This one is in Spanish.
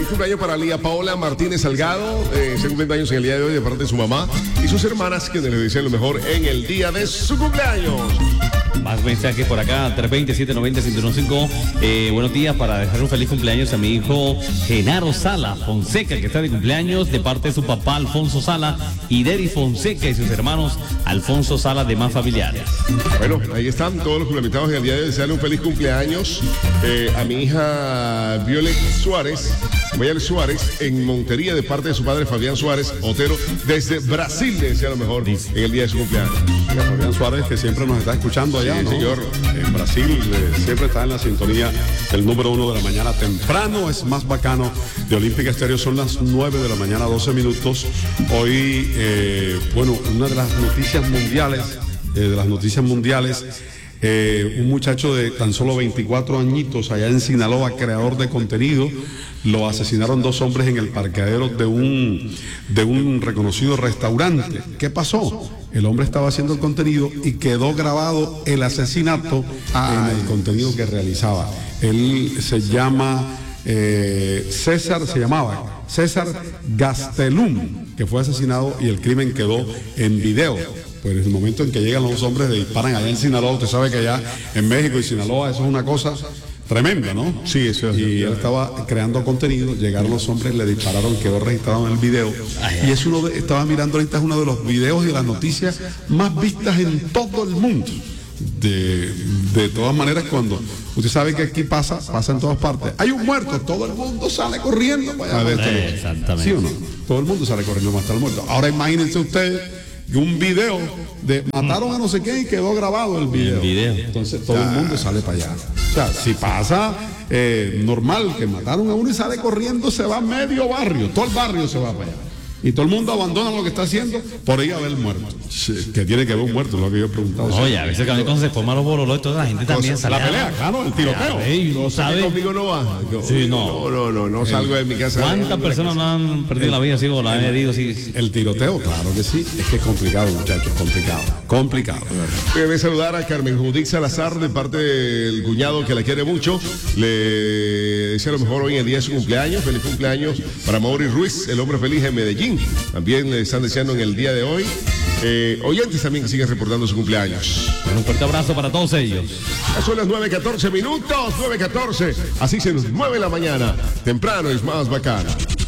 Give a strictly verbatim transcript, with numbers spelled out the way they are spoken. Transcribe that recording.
Feliz cumpleaños para Lía Paola Martínez Salgado, eh, se cumplen años en el día de hoy de parte de su mamá y sus hermanas, quienes le desean lo mejor en el día de su cumpleaños. Más mensajes por acá, tres veinte, siete noventa, ciento quince. Eh, buenos días, para dejar un feliz cumpleaños a mi hijo Genaro Sala Fonseca, que está de cumpleaños, de parte de su papá Alfonso Sala y Deri Fonseca y sus hermanos Alfonso Sala, de más familiares. Bueno, ahí están todos los cumpleaños en el día de hoy. Desearle un feliz cumpleaños eh, a mi hija Violet Suárez, Violet Suárez, en Montería, de parte de su padre Fabián Suárez Otero, desde Brasil. Le desea lo mejor en el día de su cumpleaños. Fabián Suárez, que siempre nos está escuchando allá, sí, ¿no? señor. En Brasil, eh, siempre está en la sintonía del número uno de la mañana temprano. Es más bacano de Olímpica Estéreo. Son las nueve de la mañana, doce minutos. Hoy, eh, bueno, una de las noticias mundiales, eh, de las noticias mundiales, eh, un muchacho de tan solo veinticuatro añitos allá en Sinaloa, creador de contenido, lo asesinaron dos hombres en el parqueadero de un, de un reconocido restaurante. ¿Qué pasó? El hombre estaba haciendo el contenido y quedó grabado el asesinato Ay. en el contenido que realizaba. Él se llama eh, César, se llamaba César Gastelum, que fue asesinado y el crimen quedó en video. Pues en el momento en que llegan los hombres, le disparan allá en Sinaloa. Usted sabe que allá en México y Sinaloa eso es una cosa tremenda, ¿no? Sí, eso es. Y él estaba creando contenido, llegaron los hombres, le dispararon, quedó registrado en el video. Ay, y es uno de, estaba mirando ahorita, es uno de los videos y de las noticias más vistas en todo el mundo. De, de todas maneras, cuando usted sabe que aquí pasa, pasa en todas partes. Hay un muerto, todo el mundo sale corriendo para allá. A ver, eh, exactamente. ¿Sí o no? Todo el mundo sale corriendo para estar muerto. Ahora imagínense ustedes un video de mataron a no sé quién y quedó grabado el video. El video. Entonces todo el mundo sale para allá. O sea, si pasa eh, normal que mataron a uno y sale corriendo, se va medio barrio, todo el barrio se va para allá. Y todo el mundo abandona lo que está haciendo por ir a ver muerto. Sí, que tiene que ver un muerto, es lo que yo he preguntado. Oye, a veces cuando se forman los bololos, toda la gente también Entonces, sale. La pelea, claro, el tiroteo. Ey, no sabe. Conmigo no va. No, Sí, no. No, no, no, no salgo de mi casa. ¿Cuántas personas no han perdido la vida así o la han herido así? El tiroteo, claro que sí. Es que es complicado, muchachos, complicado. Complicado. Voy a saludar a Carmen Judith Salazar, de parte del cuñado que la quiere mucho. Le deseo lo mejor hoy en el día de su cumpleaños. Feliz cumpleaños para Mauri Ruiz, el hombre feliz en Medellín. También le están deseando en el día de hoy. Eh, oyentes también que siguen reportando su cumpleaños. Bueno, un fuerte abrazo para todos ellos. Ya son las nueve catorce minutos, nueve catorce. Así se nos mueve la mañana. Temprano es más bacano.